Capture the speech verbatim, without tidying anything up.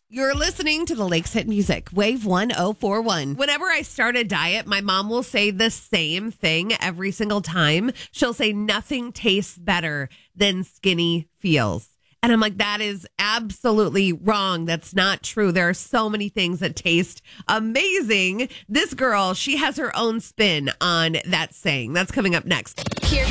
You're listening to the Lakes Hit Music, Wave one oh four one. Whenever I start a diet, my mom will say the same thing every single time. She'll say nothing tastes better than skinny feels. And I'm like, that is absolutely wrong. That's not true. There are so many things that taste amazing. This girl, she has her own spin on that saying. That's coming up next. Here